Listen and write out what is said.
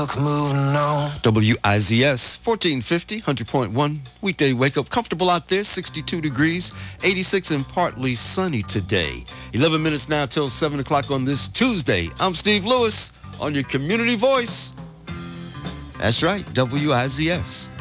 fuck moving on. WIZS 1450, 100.1. Weekday wake up. Comfortable out there, 62 degrees, 86 and partly sunny today. 11 minutes now till 7 o'clock on this Tuesday. I'm Steve Lewis on your community voice. That's right, WIZS.